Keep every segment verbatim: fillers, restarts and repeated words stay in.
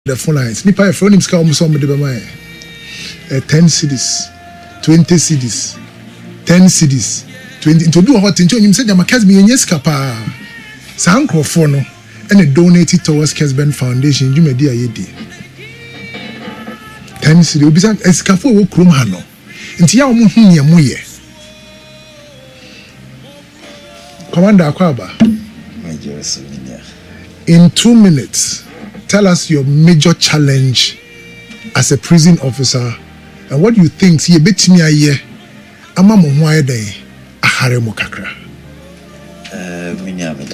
the phone lines. Nipa your phone names come some de bema eh ten cities, twenty cities, ten cities, twenty to do hot into him said ya makas me yenye skapa. Sa nkrofo no and donate it towards Kesben Foundation. You may dear yedi. Ten cities obi san eskafo wo krom ha no. Nti ya omo hu ye moye. Commander Akwaba. In two minutes, tell us your major challenge as a prison officer and what you think see a bit me aye ama mo ho aye den ahare mo kakra. Uh minyamida.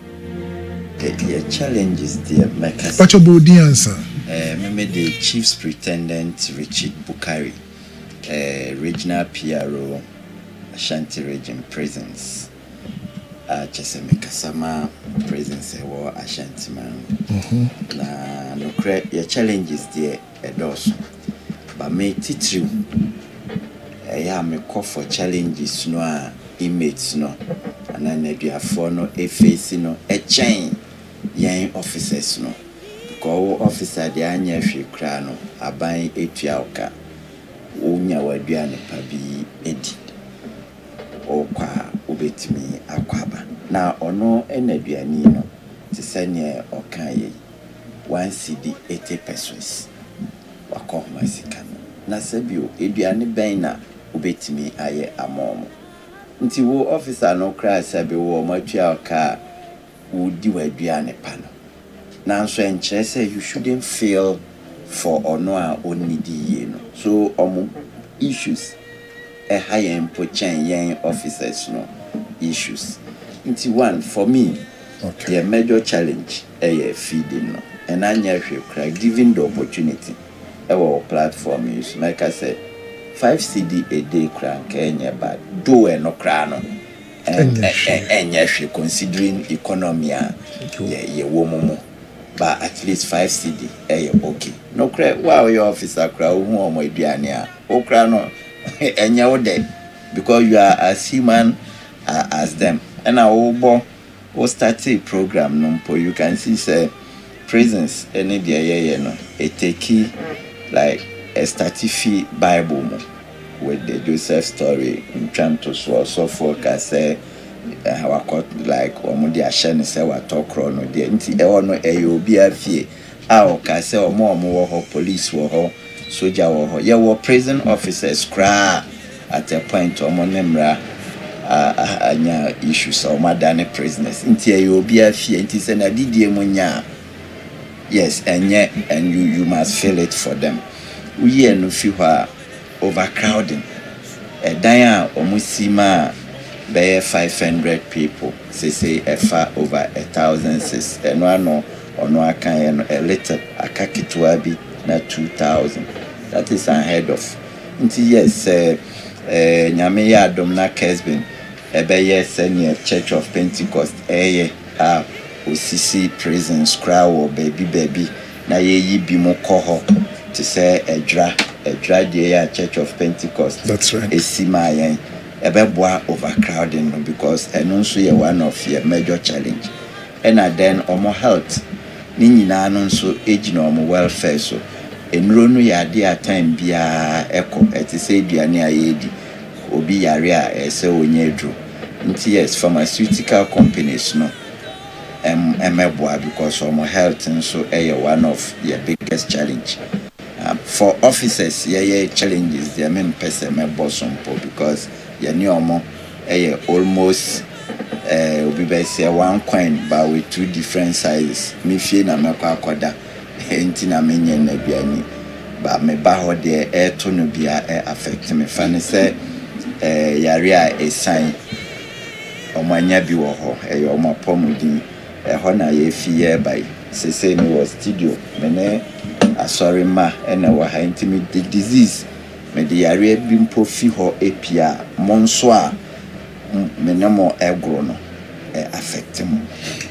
The challenge is the Makasi. But your body answer. Uh me the Chief Superintendent Richard Bukari, uh regional P R O Ashanti Region Prisons. Uh, Cheseme Kasama presence or Ashanti man. Mhm. Na no credit your challenges there a dos. But me titru. I am a call for challenges no inmates no. And then you have for no a face no a chain young officers no. Because officer the anya fi kra no aban etuauka. Unya waduane pabi edi. Okwa ubetimi akwaba na ono enaduani no tisane okaye one C D eighty pesos wako masika na sabio eduane ben na ubetimi aye amomo nti wo officer no kra sabe wo matua ka udi waduane pa no na so enche say you shouldn't feel for ono a onidi ye no so omo issues a high end young officers no issues. Into one for me, okay. The major challenge a feeding no, and I never cry giving the opportunity. Our platform is like I said, five C D a day crank Kenya, but do a no crown and and yes, considering economy, yeah, yeah, woman. But at least five C D, eh, okay. No cry. Wow, your officer cry. Who my dear, oh crown. And you're dead because you are as human uh, as them. And I will will start a program. No, you can see say presence any day, you know, a take like a statifi Bible with the Joseph story in trying to so so focus say how I caught like omudi ashani say what talk chrono the nti e ono e obi afie a o ka say omo omo wo police wo soldier wo ye wo prison officers cry at a point omo nemra anya issues o madane prisoners nti e obi afie nti say na didie munya yes and yet and you you must feel it for them we are no fi ha overcrowding e dan a omo sima be five hundred people say say efa over a thousand sis eno ano ono akan no a little akakitwa bi na two thousand that is ahead of nti yes eh eh nyame ya adom na Kesben e be yes any Church of Pentecost eh ah osisi prisons crowd baby baby na ye yi bi mo koho to say edra edra de ya Church of Pentecost that's right esima yen ebeboa overcrowding because eno nso ye one of your major challenge and then omo health ni nyina no nso egina omo welfare so enro no ya de time bia eko etise duane ayedi obi yare a ese onye edro nti yes pharmaceutical companies no em emeboa because omo health nso eye one of your biggest challenge um, for officers yeah yeah challenges the main person mebo sompo because ya ni omo eh almost eh obi be say one coin but with two different sizes me fie na mekwa akoda enti na menye na biani ba me ba ho de eh to no bia eh affect me fane say eh yare a e sign omo anya bi wo ho eh omo pomudin eh ho na ye fie by say say me was studio me ne asori ma eh na wa ha intimi disease me de yare bi mpo fi ho epia monso a menamo egro no e affect mo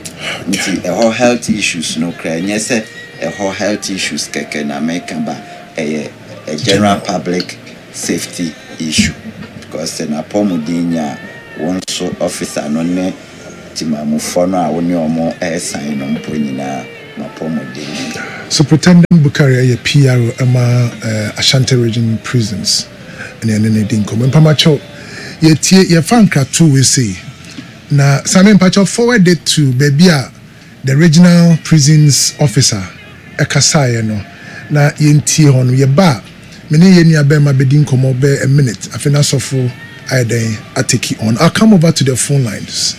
nti e ho health issues no kra nye se e ho health issues keke na make ba e a general public safety issue because na pomudinya wonso officer no ne timamu fo no a woni omo e sign no mpo nyina na pomudin Superintendent Bukari a P R O Emma uh, Ashanti Region Prisons. And then they didn't come. And Pamacho, yet ye fan two we say. Now, Simon Pacho forwarded to Bebia, the regional prisons officer, Ekasai, no. Na yenti hon ye ba. Many ye near Bema Bedin come over a minute. I feel so full. I then I take it on. I'll come over to the phone lines.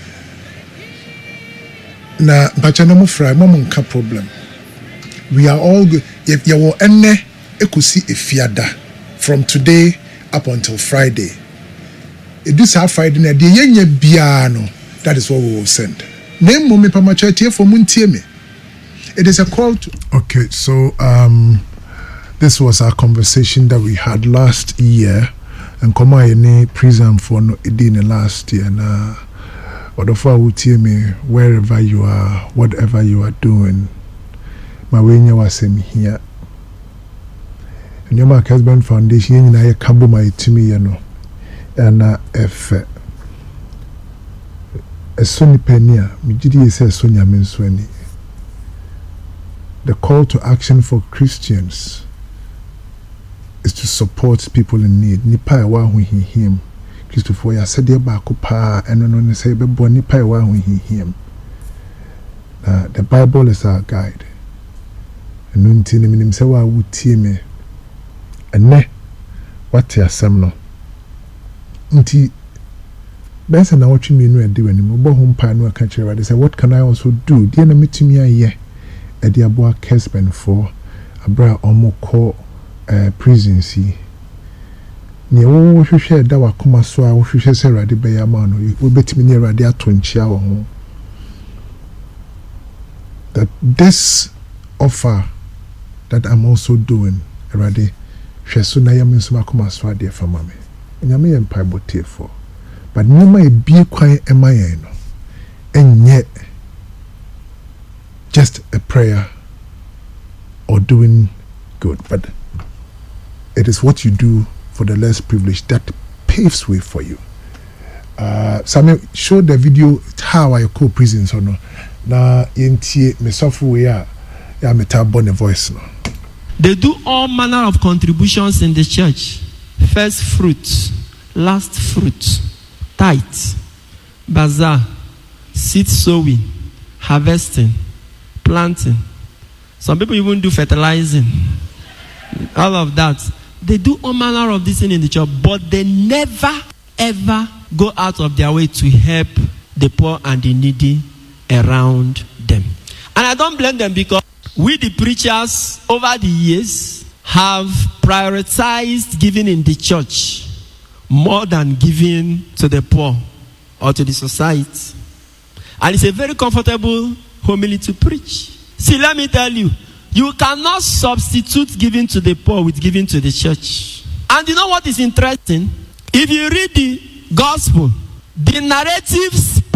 Na Bachanamu Fry, Mom ka problem. We are all good. If you were ene ekusi efiada from today up until Friday. It is our Friday na de yenye biano. That is what we will send. Name mo me pa machatie for muntie me. It is a call to. Okay, so um, this was our conversation that we had last year, and come any prison for no in last year na. Or the far would hear me wherever you are, whatever you are doing. My way was him here. And your Mark Husband Foundation, and I cabo my to me, you know. And uh, if a Sonny Penia, Mijidi says Sonia Minsweni. The call to action for Christians is to support people in need. Nipa wa hu him. Christopher ya said ya ba ko pa eno no say be bo nipa wa hu him. Uh, the Bible is our guide. And nti ni minim se wa wutie me. Ene what ya sam no. Nti bensa na watch me no e de wani mo bo ho mpa no aka kire. They say what can I also do? Dey na metumi aye. E de abo Kesben for abra omoko uh, prison see. Ni wo hwehwe da wakoma so a wo hwehwe se rade be ya ma no wo betimi ni rade atonchia wo ho. That this offer that I'm also doing rade hwe so na yam nso makoma so ade fa ma me nyame ye mpa botie for but nyama e bie kwan ema yen no enye just a prayer or doing good, but it is what you do for the less privileged that paves way for you. Uh, Samuel, show the video how I call prisons or no. Na yenti me sofu we ya ya meta born a voice no. They do all manner of contributions in the church. First fruit, last fruit, tithe, bazaar, seed sowing, harvesting, planting. Some people even do fertilizing. All of that. They do all manner of this thing in the church, but they never, ever go out of their way to help the poor and the needy around them. And I don't blame them because we, the preachers, over the years, have prioritized giving in the church more than giving to the poor or to the society. And it's a very comfortable homily to preach. See, let me tell you, you cannot substitute giving to the poor with giving to the church. And you know what is interesting? If you read the gospel, the narrative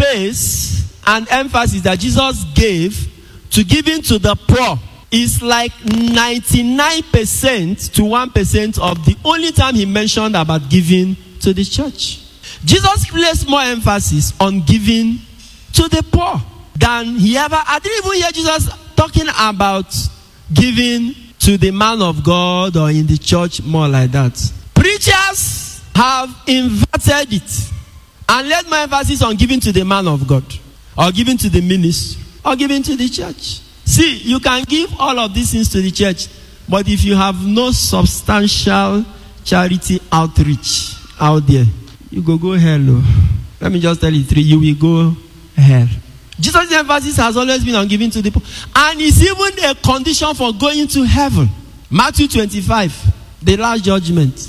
space and emphasis that Jesus gave to giving to the poor is like ninety-nine percent to one percent of the only time he mentioned about giving to the church. Jesus placed more emphasis on giving to the poor than he ever. I didn't even hear Jesus talking about giving to the man of God or in the church more like that. Preachers have inverted it and laid more emphasis on giving to the man of God or giving to the ministry or giving to the church. See, you can give all of these things to the church, but if you have no substantial charity outreach out there, you go go hell. Oh. Let me just tell you three, you will go hell. Jesus' emphasis has always been on giving to the poor. And it's even a condition for going to heaven. Matthew twenty-five, the last judgment.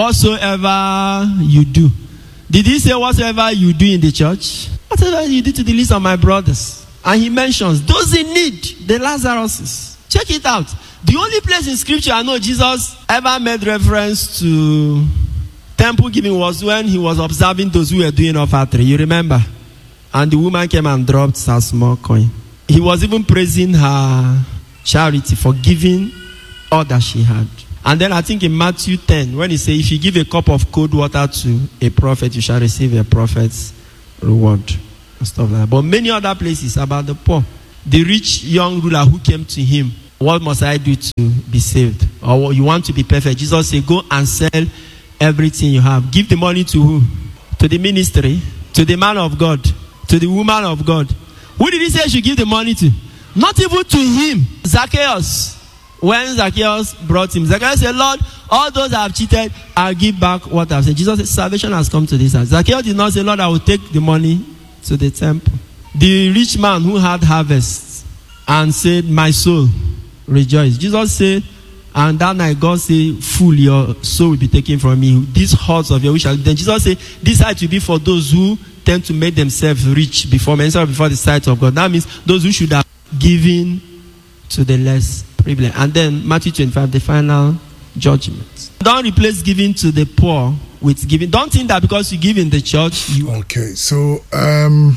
Whatsoever you do. Did he say whatsoever you do in the church? Whatever you do to the least of my brothers. And he mentions those in need, the Lazaruses. Check it out. The only place in scripture I know Jesus ever made reference to temple giving was when he was observing those who were doing offertory. You remember? And the woman came and dropped her small coin. He was even praising her charity for giving all that she had. And then I think in Matthew ten, when he says, if you give a cup of cold water to a prophet, you shall receive a prophet's reward. And stuff like that. But many other places about the poor. The rich young ruler who came to him what must I do to be saved? Or you want to be perfect? Jesus said, go and sell everything you have. Give the money to who? To the ministry, to the man of God, to the woman of God. Who did he say you should give the money to? Not even to him. Zacchaeus. When Zacchaeus brought him, Zacchaeus said, Lord, all those I have cheated, I'll give back what I've said. Jesus said, salvation has come to this house. Zacchaeus did not say, Lord, I will take the money to the temple. The rich man who had harvest and said, my soul, rejoice. Jesus said, and that night God said, fool, your soul will be taken from me. These hearts of your wish shall be. Then Jesus said, this heart will be for those who tend to make themselves rich before men, instead of before the sight of God. That means those who should have given to the less privileged. And then Matthew twenty-five, the final judgment. Don't replace giving to the poor with giving. Don't think that because you give in the church, you. Okay, so um.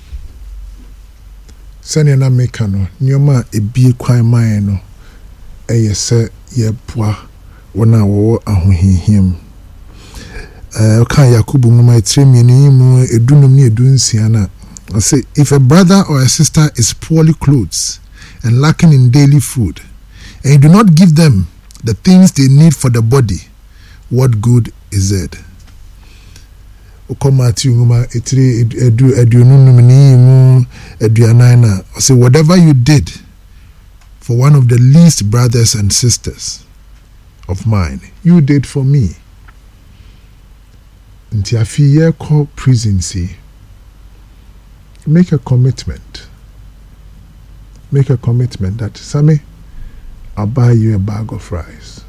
Sani na meka no nyoma ebie kwan man no eye se ye boa wona wo ahohihiam eh ka Yakobo ngoma etremienu mu edunum ne edunsia na say if a brother or a sister is poorly clothed and lacking in daily food and you do not give them the things they need for the body, what good is it? Say whatever you did for one of the least brothers and sisters of mine, you did for me. Nti afi ye call prison see. Make a commitment. Make a commitment that Sammy, I'll buy you a bag of rice.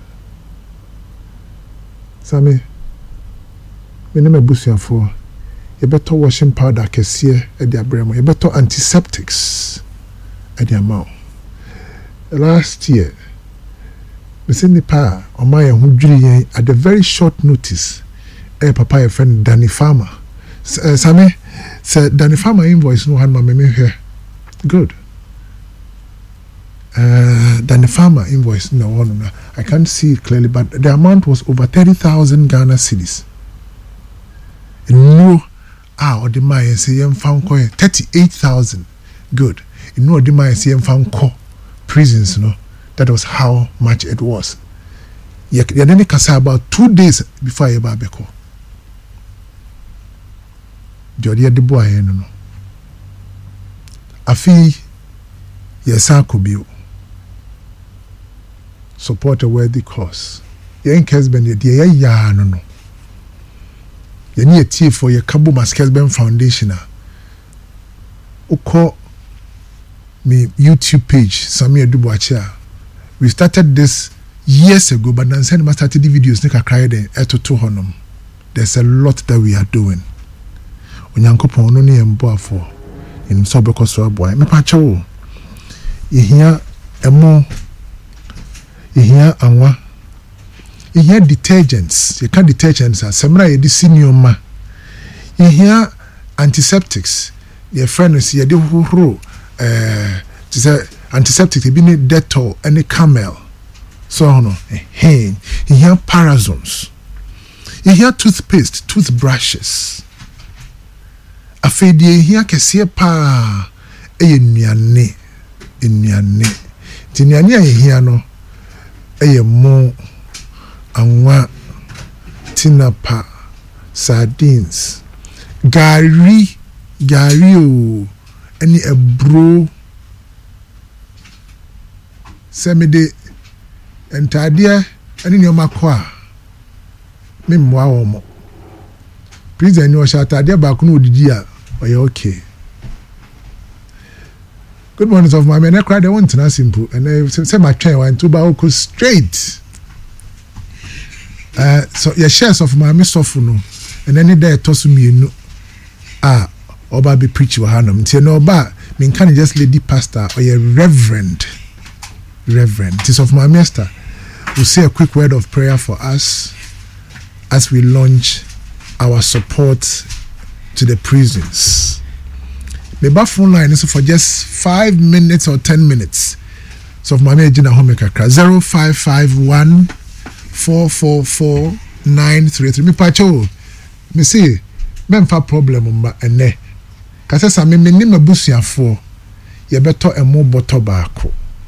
Sammy, me name busianfo you better washing powder kesiye e dia bremo you better antiseptics e dia ma last year me say nipa o ma ye ho dwiri yen at the very short notice eh papa your friend Danny Farmer uh, Sammy said Danny Farmer invoice no han ma me here good uh Danny Farmer invoice no one no I can't see it clearly but the amount was over thirty thousand Ghana cedis. No, ah, or the my say yem found coin thirty-eight thousand. Good. You know the my say yem found co prisons, no. That was how much it was. You then kasa about two days before you babeko. Jodi the boy no no. Afi yesa kubio. Support a worthy cause. Yen kesben ye dia ya no no. You need a tea for your Cabo Maskesben Foundation. Oko me YouTube page, Samia Duboacha. We started this years ago, but then send started the videos. Nika cried eto to honum. There's a lot that we are doing. Onyankopon no ni embo afo. In so be so boy. Me pa chawo. Ihia emo. Ihia anwa. You hear detergents, you can detergents are similar to the senior ma. You hear antiseptics, your friend is here, who uh, antiseptic, you be Dettol and a Camel. So, no, hey, you hear Parazones, you hear toothpaste, toothbrushes. A fade ye here can see a pa a miane, in miane. Tiniania here no a more. Anwa tinapa sardines gari gari o any a bro semide entadia any nyoma kwa me mwa omo please any o shatadia back no odidi a oye okay. Good morning of my men I cried I want to simple and I say my train went to ba go straight. Uh, so your shares of my miss of no, and any day toss me no ah oba be preach wahanum. Tia no ba mean can just lady pastor or a reverend, reverend. Tis of my master. We'll say a quick word of prayer for us as we launch our support to the prisons. The phone line is for just five minutes or ten minutes. So of my major homemaker zero five five one. Four four four nine three three. Me pacho, me say, me mfa problem mba ene. Kase sa me me ni mabusuafo, ye beto emo boto baako.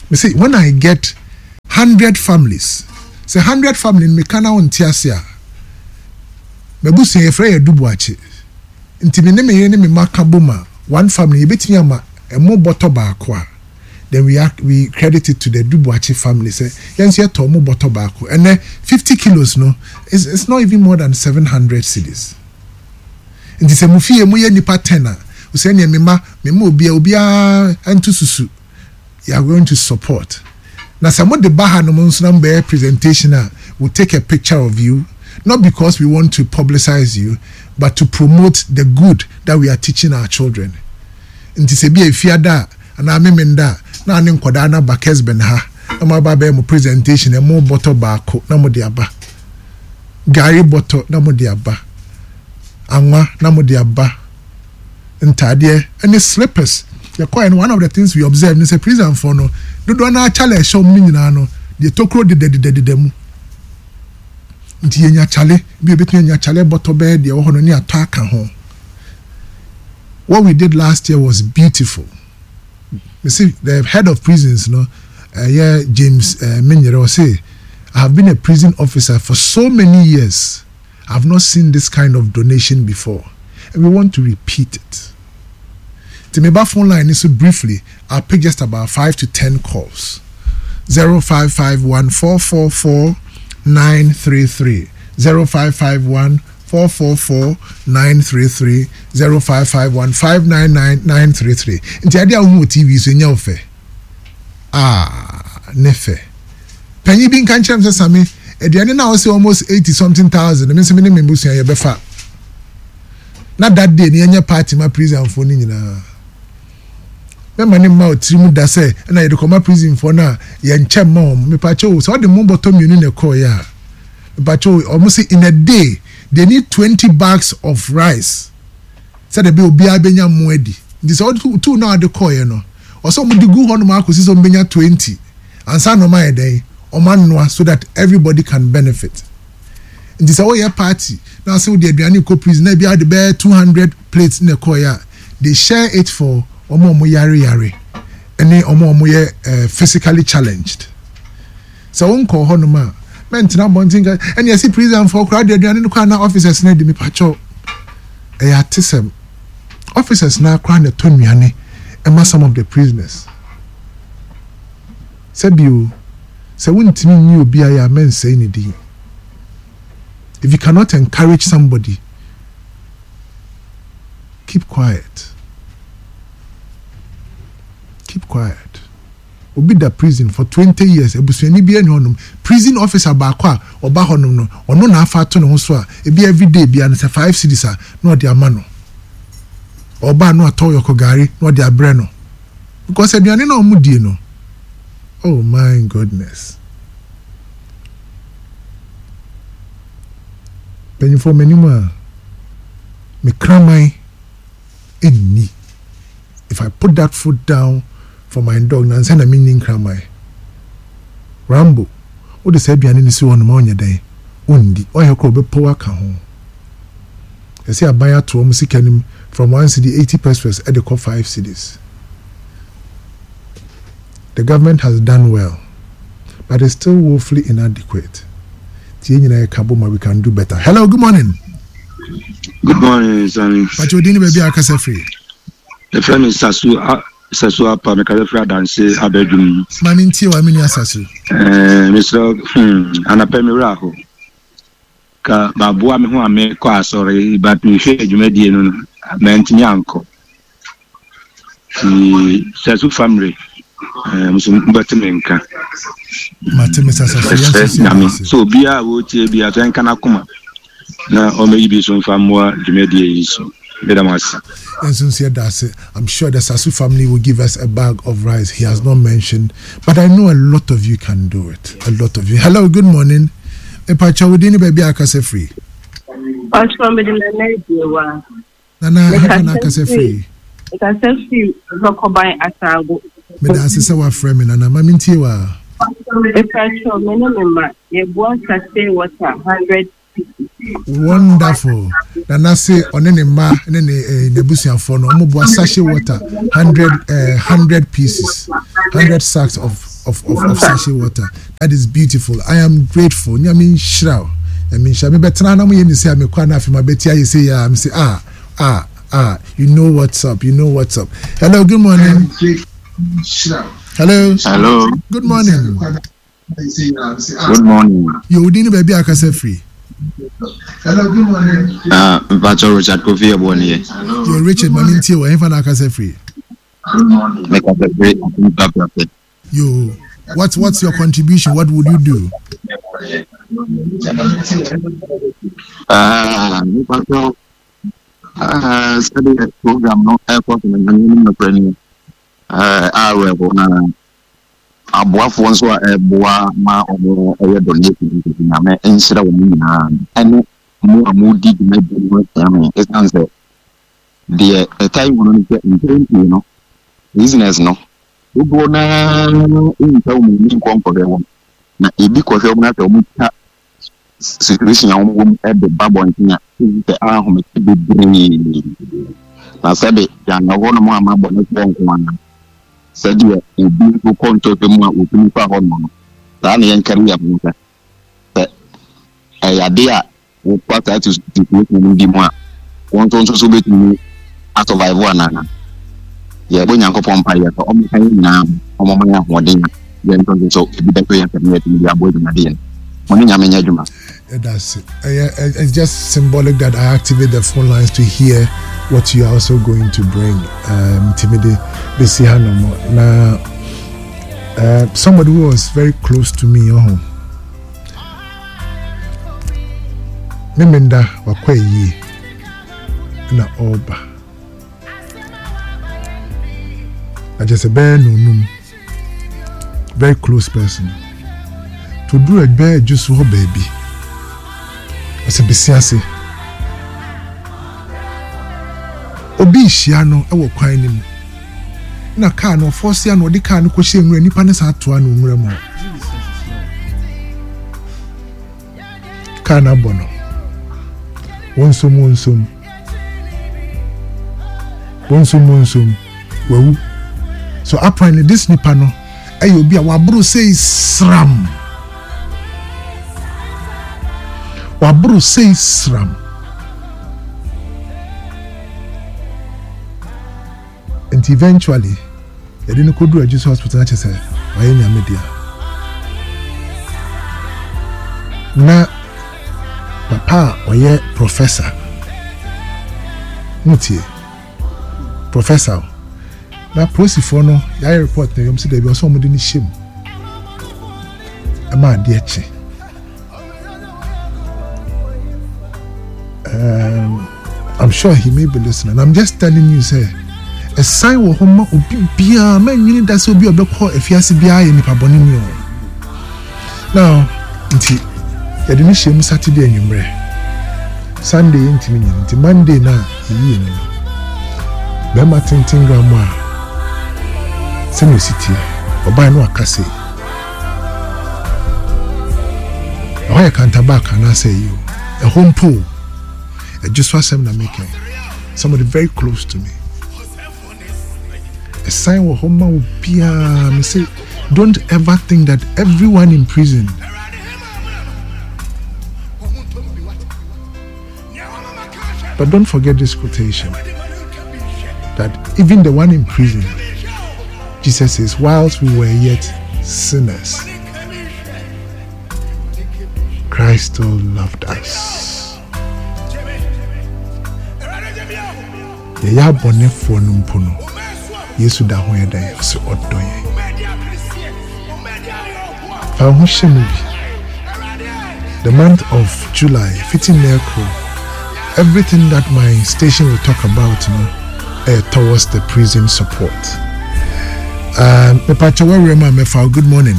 Me say when I get hundred families, say hundred family in Mekana on Tiasia. Me bu say efre Dubuachi. Inti me ne me ne me makaboma one family betimi ama emo bottle baako. Then we act, we credit it to the Dubuachi family. Say yes, here to mo bottle baako. And then fifty kilos no, it's, it's not even more than seven hundred cedis. Inti se mufi emu ye nipa tena. We say ne me ma me mo obi obi a antu susu. You are going to support. Now, some of the Baha number presentation will take a picture of you, not because we want to publicize you, but to promote the good that we are teaching our children. In Tisebi, if you are that, and I'm in that, now I'm in Kodana Bakes Benha, I'm about a presentation, a more bottle barco, Namodiaba. Gary bottle, Namodiaba. Anwa, Namodiaba. And Tadia, and the slippers. And one of the things we observe is a prison for no, the donor challenge show me no, the tokro de de de de demu. Ntienya chale, be between your chale bottle bed, the oho ni attack home. What we did last year was beautiful. You see, the head of prisons, no, uh, yeah, James uh, Minyero say, I have been a prison officer for so many years. I've not seen this kind of donation before, and we want to repeat it. To my phone line is so briefly, I'll pick just about five to ten calls. Zero five five one four four four nine three three. Zero five five one four four four nine three three. Zero five five one five nine nine nine three three. Inti adi a umu T V so nya ofe. Ah, nefe. Penny bin kan chem se sami. Ediane na say almost eighty something thousand. I mean, se me me busu ya befa. Na that day ni anya party ma prison for ni nyina. Me mani ma trimu da say na ye come prison for na ye nchem mom me pa cho so the mom bottom you ne call ya. Me pa cho almost in a day they need twenty bags of rice. Say the be obi abenya mo adi. This all two, two now the call you know. Or some the go on ma akosi so benya twenty. Ansa no ma dey o man no so that everybody can benefit. This all your party. Now say the aduane ko prison na be the bear two hundred plates in the call ya. They share it for omo omo yare yare ene omo omo ye uh, physically challenged. So won call hono ma mentina bonting and you see prison for crowd dey no kwa na officers na di me pacho e ya tisem officers na kwa na tonuane e ma some of the prisoners said you say wontimi nyi obi aya men say ni di. If you cannot encourage somebody, keep quiet. Keep quiet. Obi da prison for twenty years. Ebusuani bi eni honum. Prison officer ba kwa oba honum no. Ono na afa to ne ho so a ebi every day bi an say five cedis a no de ama no. Oba no ato yoko gari no de abre no. Because aduane na omu die no. Oh my goodness. Penny for many more. Me cramai enni. If I put that foot down for my dog, na send a meaning cramai. Rambo, what the said behind this one on your day? Undi, or your cobe power can. I say I buy a two almost from one city eighty pesos at the call five cities. The government has done well, but it's still woefully inadequate. We can do better. Hello, good morning. Good morning, Sonny. But you didn't be a case free. The friend is Sasu Sasu Apa, Mekadefra Dance, Abedum. Maninti, I mean, Sasu. Mister Anapemiraho. Ka Babua me qua sorry, but we share you made in Mantinyanko. The Sasu family. Mbatimenka. So bia wo tie bia tan kana kuma na o me bi so famwa dwumedie yiso bedamasi. And since here that's it, I'm sure the Sasu family will give us a bag of rice. He has not mentioned, but I know a lot of you can do it. A lot of you. Hello, good morning. Epacha wodini baby akase free. Osman bedina Nana Nana akase free. Akase free rokoban asango. Me da asese wa frame na na mami ntie wa Epacha me no me ma ye bo sase water one hundred. Wonderful. Nana say one ne ma ne ne nebusiafo no omo bo sachet water one hundred uh, one hundred pieces one hundred sacks of of, of, of sachet water. That is beautiful. I am grateful. I mean, shroud. I mean, I mean, better now. You say I'm a corner for my betty. You say, yeah, I'm say, ah, ah, ah. You know what's up. You know what's up. Hello. Good morning. Hello. Hello. Good morning. Good morning. You didn't baby I can say free. Hello. Good morning. Ah, but Richard Kofi Ebony. You're Richard Maminti or anyone I can say free. Good morning. Make us a great happy. You. What's what's your contribution? What would you do? Ah, uh, uh, study a program, no airport in the training. Uh, I will na aboa fo nso a eboa ma omo eye donate to na me ensira wo nyina ene mo amudi di me bi mo tame it answer the time wono ni intenti no business no ugo na inta wo ni nkonko de wo na ebi ko hwe mo na ta wo ta situation ya wo e de babon nya te a ho me bi bi na sabe ya na wo no mo amabo no nkonko na said you be to contact them with me for one. Then you can carry up. A idea what I to the more. Want to be to me out of I one. Yeah, when you come fire for only now, or Mamma, one day, then so be the way I can get me avoid my day. When you mean, that's it. It's just symbolic that I activate the phone lines to hear what you are also going to bring. Um, Timide Besihano. Now, uh, somebody who was very close to me, oh, Memenda Wakweyi na Oba. I just a bear no num, very close person. To do a bear just for baby. As a besiase. Obi hia no e wo kwan nim na car no force ya no de car no ko hye nwura nipa ne sa to ano nwura mo car na bono wonsom wonsom wonsom wonsom wawu so apparently this nipa no e obi a wabro say sram wabro say sram. And eventually, they didn't go to a Jesus hospital. I said, "Why in your media?" Na papa, or ye professor, mutie professor. Na prosifor no, ya report na yom say there be somebody ni shame. Ama de che. Um, I'm sure he may be listening. I'm just telling you, say. A sign wo homa obi bia man nyini da so obi obekọ afiase bia ye nipa boni mi o now nti ya de ni shemu Saturday anwumre Sunday ntimi nyini nti Monday na yi ni be ma tintin gram a senu city oba no akase o ya kanta back na say you a home pool a just was na making somebody very close to me. A sign will home will be me say don't ever think that everyone in prison but don't forget this quotation that even the one in prison Jesus says whilst we were yet sinners Christ still loved us. Ya bonne for numpono Yesu da ho yeda yesu odoye fa ho shemu the month of July fitting miracle everything that my station will talk about you know, uh, towards the prison support um me pacha we ma me fa good morning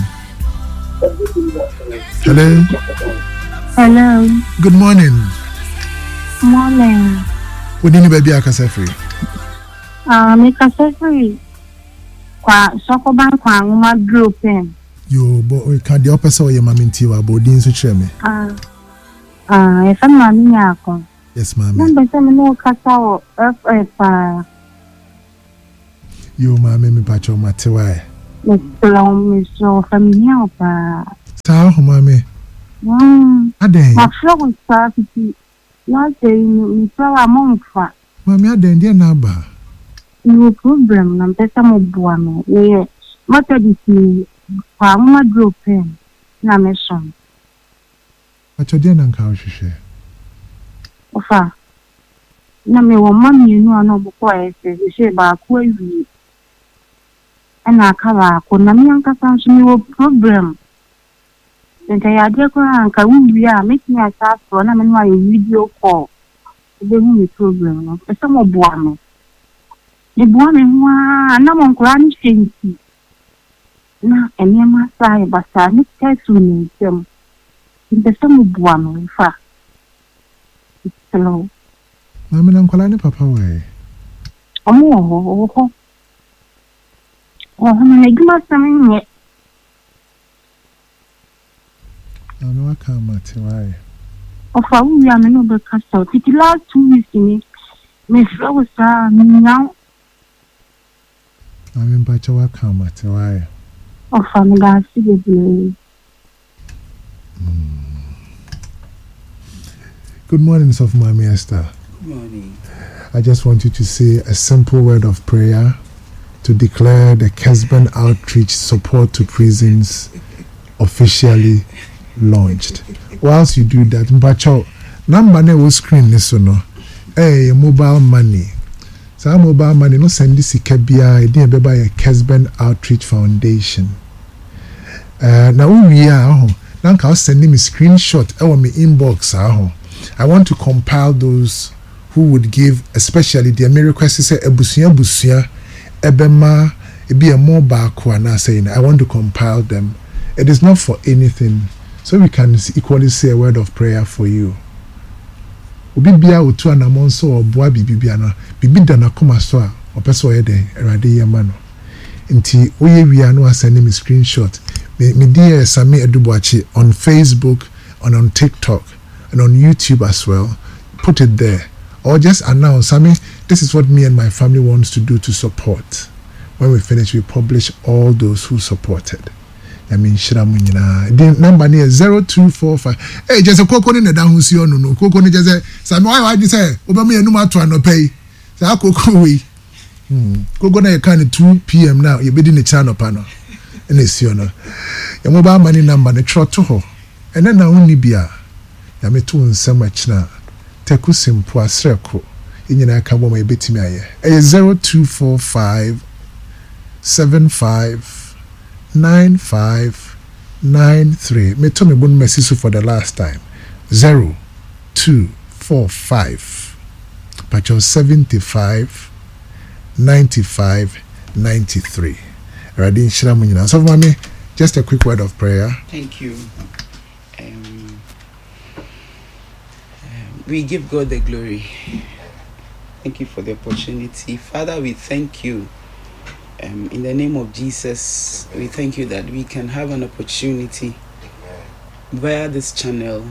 hello hello good morning morning we didn't baby akasa free Ah, me kasefri kwa soko ban kwa nguma group em. Yo, but we can the opposite way mama nti wa bodin so kire me. Ah. Ah, e fa mami nyako. Yes, mama. Number seven no kasa o F F. Yo, mama me pa cho matewa. Mister Mister Familiar pa. Saa ho mame. Mm. Aden. Ma flow sa fiti. Ya say mi flower monfa. Mame aden dia na ba. No problem na mpesa mo bua me. Yeah. Mata di si kwa ma drop pen na mission. Acho dia na nka ohwehwe. Ofa. Na me wo mami nu ana boko ese se ba ku awi. Ana kala ko na mi anka san so mi wo problem. Nta ya de ko anka wi a make me asa so na me no ayo video call. Ebe hu mi problem no. Esa mo bua me. E bua me wa na mo nkura ni senti. Na eni ma sai basa ni tesu ni tem. Esa mo bua me fa. Hello. Mame na nkwala ni papa we. Omo ho ho. Oh, na igma samin. Ano aka mate why? Ofa we am no be castle. The last two weeks ni me flow sa now. Mame mbacha waka mate why? Ofa me ga si be. Good morning, Sof Mami Esther. Good morning. I just want you to say a simple word of prayer to declare the Kesben Outreach Support to Prisons officially launched. Whilst you do that, Mbacho, number ne will screen this no. Hey, mobile money. So mobile money no send this ikebia idea be by a Kesben Outreach Foundation. Uh, now we are now can send me screenshot our me inbox aho. I want to compile those who would give, especially the American say ebusia busia ebema ebi a more baako na saying I want to compile them. It is not for anything, so we can equally say a word of prayer for you. Obi bia otu anamon so oboa bibi bia na bibi da na koma so a opeso ye den erade ye ma no. Nti oye wia no asend me screenshot. Me me dear Sami Edubuachi on Facebook and on TikTok and on YouTube as well. Put it there. Or just announce, I mean, this is what me and my family wants to do to support. When we finish, we publish all those who supported. I mean, Shiramunina. The number near zero two four five. Hey, just a cocoa in the down who's no no. Cocoa just say, Sam, why I just say, Obama and Numa to no pay. So I cocoa we. Cocoa na kind of two p m now. You're bidding the channel panel. And it's you know. Your mobile money number, the trot to her. And then I only be a. Yame to so much now. Teku simple asreko. Inyina ka bo ma ebetimi aye. Eh zero two four five seven five nine five nine three. Me to me bon message for the last time. zero two four five Pacho seventy-five ninety-five ninety-three. Radin shira munyina. So mami, just a quick word of prayer. Thank you. Um, We give God the glory. Thank you for the opportunity. Father, we thank you. Um, in the name of Jesus, we thank you that we can have an opportunity via this channel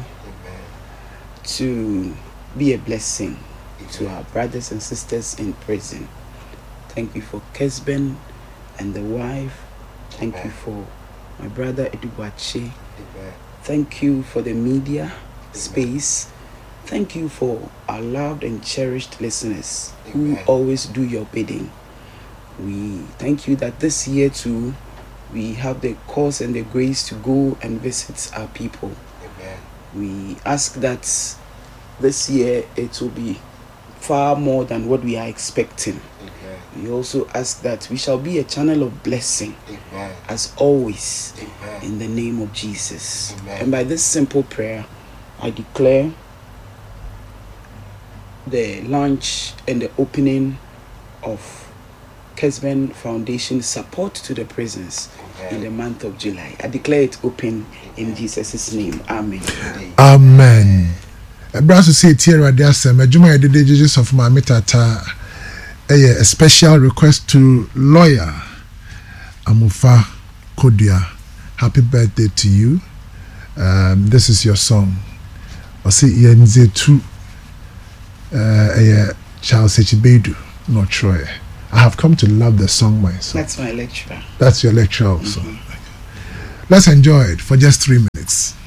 to be a blessing to our brothers and sisters in prison. Thank you for Kesben and the wife. Thank you for my brother Edubuachi. Thank you for the media space. Thank you for our loved and cherished listeners who always do your bidding. We thank you that this year too, we have the cause and the grace to go and visit our people. Amen. We ask that this year it will be far more than what we are expecting. Amen. We also ask that we shall be a channel of blessing. Amen. As always. Amen. In the name of Jesus. Amen. And by this simple prayer, I declare the launch and the opening of Kesben Foundation support to the prisons. Amen. In the month of July. I declare it open in Jesus' name. Amen. Amen. I brought to say here at the Assembly, Juma the judges of my metata a special request to lawyer Amufa Kodia. Happy birthday to you. Um, this is your song. I see Yenze two uh Charles Echibedu, not Troy. I have come to love the song myself. That's my lecture. That's your lecture also. Mm-hmm. Let's enjoy it for just three minutes.